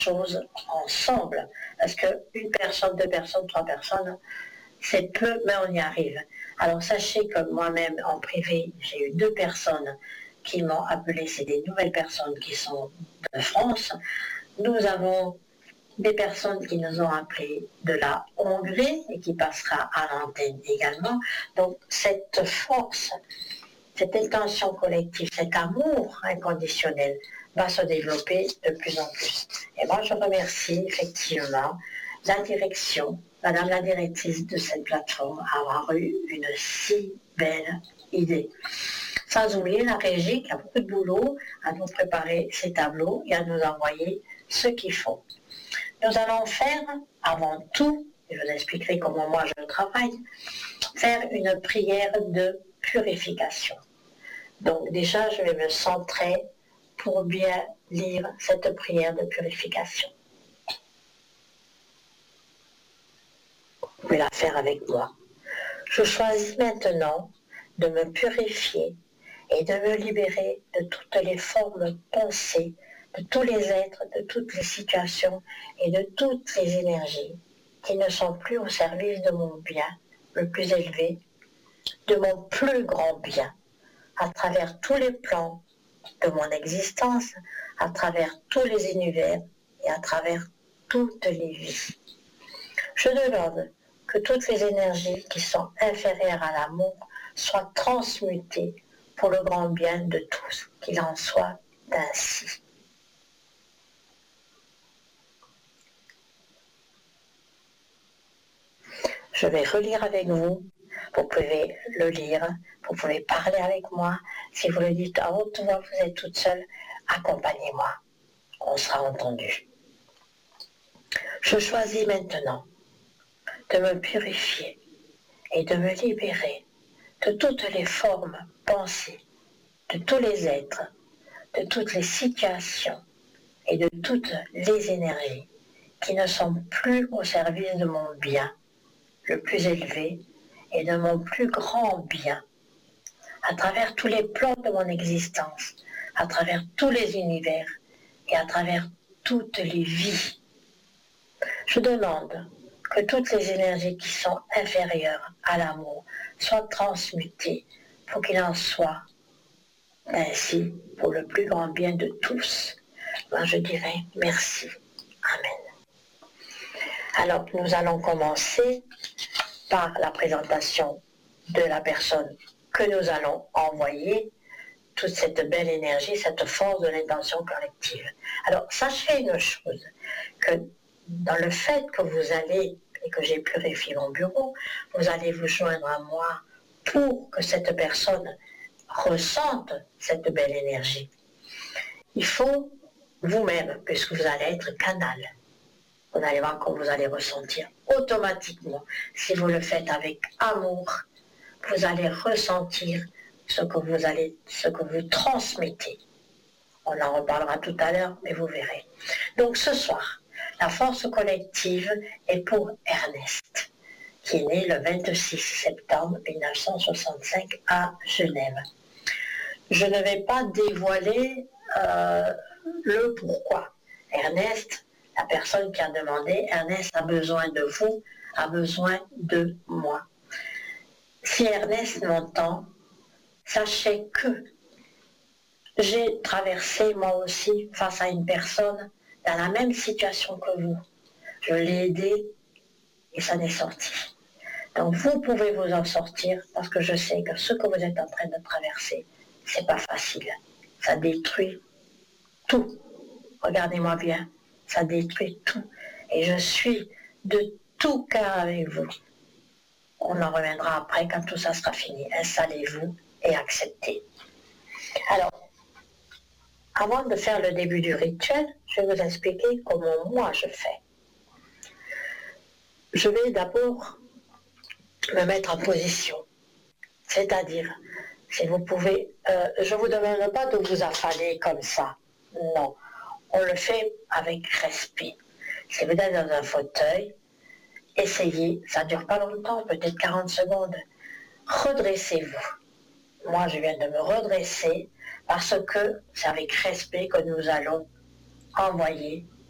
chose ensemble. Parce qu'une personne, deux personnes, trois personnes, c'est peu, mais on y arrive. Alors sachez que moi-même, en privé, j'ai eu 2 personnes qui m'ont appelé, c'est des nouvelles personnes qui sont de France. Nous avons des personnes qui nous ont appelés de la Hongrie et qui passera à l'antenne également. Donc cette force, cette intention collective, cet amour inconditionnel va se développer de plus en plus. Et moi je remercie effectivement la direction, Madame la directrice de cette plateforme, avoir eu une si belle idée. Sans oublier la régie qui a beaucoup de boulot à nous préparer ces tableaux et à nous envoyer ce qu'il faut. Nous allons faire, avant tout, et je vous expliquerai comment moi je travaille, faire une prière de purification. Donc déjà, je vais me centrer pour bien lire cette prière de purification. Vous pouvez la faire avec moi. Je choisis maintenant de me purifier et de me libérer de toutes les formes pensées, de tous les êtres, de toutes les situations et de toutes les énergies qui ne sont plus au service de mon bien le plus élevé, de mon plus grand bien, à travers tous les plans de mon existence, à travers tous les univers et à travers toutes les vies. Je demande que toutes les énergies qui sont inférieures à l'amour soient transmutées pour le grand bien de tous, qu'il en soit ainsi. Je vais relire avec vous, vous pouvez le lire, vous pouvez parler avec moi, si vous le dites à haute voix, vous êtes toute seule, accompagnez-moi, on sera entendu. Je choisis maintenant de me purifier et de me libérer de toutes les formes pensées, de tous les êtres, de toutes les situations et de toutes les énergies qui ne sont plus au service de mon bien le plus élevé et de mon plus grand bien, à travers tous les plans de mon existence, à travers tous les univers et à travers toutes les vies. Je demande que toutes les énergies qui sont inférieures à l'amour soient transmutées pour qu'il en soit ainsi pour le plus grand bien de tous. Moi je dirais merci. Amen. Alors nous allons commencer par la présentation de la personne que nous allons envoyer toute cette belle énergie, cette force de l'intention collective. Alors sachez une chose, que dans le fait que vous allez, et que j'ai purifié mon bureau, vous allez vous joindre à moi pour que cette personne ressente cette belle énergie. Il faut vous-même, puisque vous allez être canal, vous allez voir que vous allez ressentir automatiquement, si vous le faites avec amour, vous allez ressentir ce que vous transmettez. On en reparlera tout à l'heure, mais vous verrez. Donc ce soir, la force collective est pour Ernest, qui est né le 26 septembre 1965 à Genève. Je ne vais pas dévoiler le pourquoi. Ernest, la personne qui a demandé, Ernest a besoin de vous, a besoin de moi. Si Ernest m'entend, sachez que j'ai traversé moi aussi face à une personne dans la même situation que vous. Je l'ai aidé et ça n'est sorti. Donc vous pouvez vous en sortir parce que je sais que ce que vous êtes en train de traverser, c'est pas facile. Ça détruit tout. Regardez-moi bien, ça détruit tout. Et je suis de tout cœur avec vous. On en reviendra après quand tout ça sera fini. Installez-vous et acceptez. Alors, avant de faire le début du rituel, je vais vous expliquer comment moi je fais. Je vais d'abord me mettre en position. C'est-à-dire, si vous pouvez, je ne vous demande pas de vous affaler comme ça. Non, on le fait avec respect. Si vous êtes dans un fauteuil, essayez, ça ne dure pas longtemps, peut-être 40 secondes. Redressez-vous. Moi, je viens de me redresser parce que c'est avec respect que nous allons envoyer